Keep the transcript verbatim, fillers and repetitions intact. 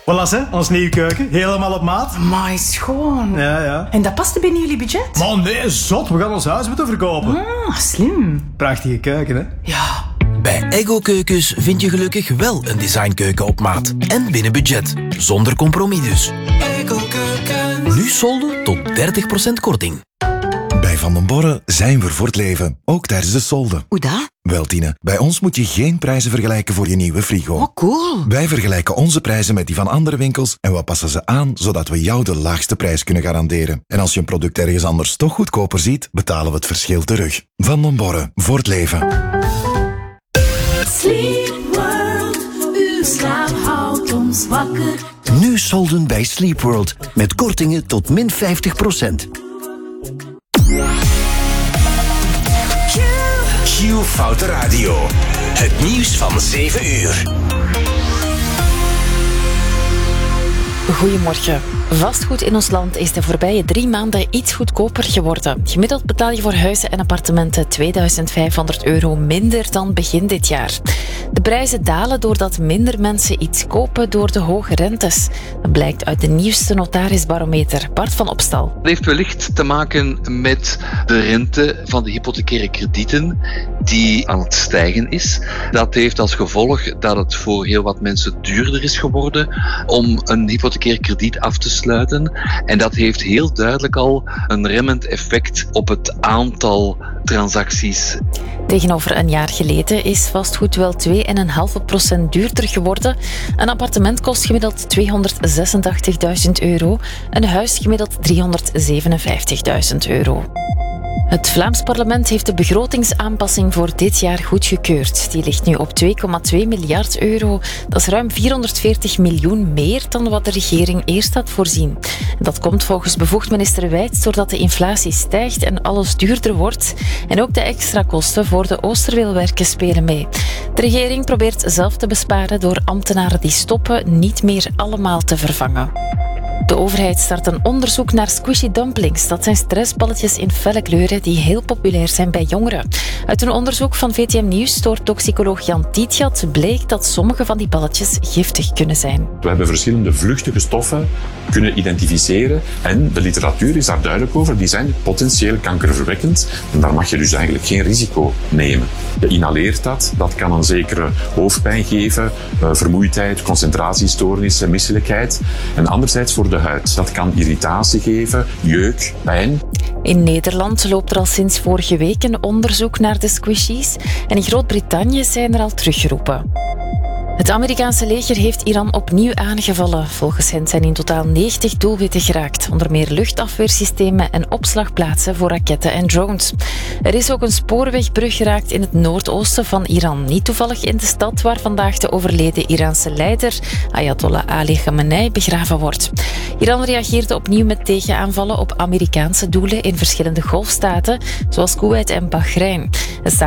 Voilà, hè, ons nieuwe keuken. Helemaal op maat. Amai, schoon. Ja, ja. En dat paste binnen jullie budget? Man, nee, zot. We gaan ons huis moeten verkopen. Ah, slim. Prachtige keuken, hè? Ja. Bij Ego Keukens vind je gelukkig wel een designkeuken op maat. En binnen budget. Zonder compromis dus. Ego Keukens. Nu solden tot dertig procent korting. Bij Van den Borre zijn we voor het leven, ook tijdens de solden. Hoe dat? Wel, Tine, bij ons moet je geen prijzen vergelijken voor je nieuwe frigo. Oh, cool. Wij vergelijken onze prijzen met die van andere winkels en we passen ze aan, zodat we jou de laagste prijs kunnen garanderen. En als je een product ergens anders toch goedkoper ziet, betalen we het verschil terug. Van den Borre, voor het leven. Sleep World, uw slaap houdt ons wakker. Nu solden bij Sleep World, met kortingen tot min vijftig procent. Q Foute Radio. Het nieuws van zeven uur. Goedemorgen. Vastgoed in ons land is de voorbije drie maanden iets goedkoper geworden. Gemiddeld betaal je voor huizen en appartementen tweeduizend vijfhonderd euro minder dan begin dit jaar. De prijzen dalen doordat minder mensen iets kopen door de hoge rentes. Dat blijkt uit de nieuwste notarisbarometer. Bart van Opstal. Het heeft wellicht te maken met de rente van de hypothecaire kredieten die aan het stijgen is. Dat heeft als gevolg dat het voor heel wat mensen duurder is geworden om een hypothecair krediet af te sluiten. En dat heeft heel duidelijk al een remmend effect op het aantal transacties. Tegenover een jaar geleden is vastgoed wel twee komma vijf procent duurder geworden. Een appartement kost gemiddeld tweehonderdzesentachtigduizend euro. Een huis gemiddeld driehonderdzevenenvijftigduizend euro. Het Vlaams parlement heeft de begrotingsaanpassing voor dit jaar goedgekeurd. Die ligt nu op twee komma twee miljard euro. Dat is ruim vierhonderdveertig miljoen meer dan wat de regering eerst had voorzien. Dat komt volgens bevoegd minister Wijts doordat de inflatie stijgt en alles duurder wordt. En ook de extra kosten voor de Oosterweelwerken spelen mee. De regering probeert zelf te besparen door ambtenaren die stoppen niet meer allemaal te vervangen. De overheid start een onderzoek naar squishy dumplings. Dat zijn stressballetjes in felle kleuren die heel populair zijn bij jongeren. Uit een onderzoek van V T M Nieuws door toxicoloog Jan Tietjat bleek dat sommige van die balletjes giftig kunnen zijn. We hebben verschillende vluchtige stoffen kunnen identificeren en de literatuur is daar duidelijk over. Die zijn potentieel kankerverwekkend en daar mag je dus eigenlijk geen risico nemen. Je inhaleert dat, dat kan een zekere hoofdpijn geven, vermoeidheid, concentratiestoornissen, misselijkheid. En anderzijds voor de huid. Dat kan irritatie geven, jeuk, pijn. In Nederland loopt er al sinds vorige week een onderzoek naar de squishies en in Groot-Brittannië zijn er al teruggeroepen. Het Amerikaanse leger heeft Iran opnieuw aangevallen. Volgens hen zijn in totaal negentig doelwitten geraakt. Onder meer luchtafweersystemen en opslagplaatsen voor raketten en drones. Er is ook een spoorwegbrug geraakt in het noordoosten van Iran. Niet toevallig in de stad waar vandaag de overleden Iraanse leider Ayatollah Ali Khamenei begraven wordt. Iran reageerde opnieuw met tegenaanvallen op Amerikaanse doelen in verschillende golfstaten, zoals Kuwait en Bahrein.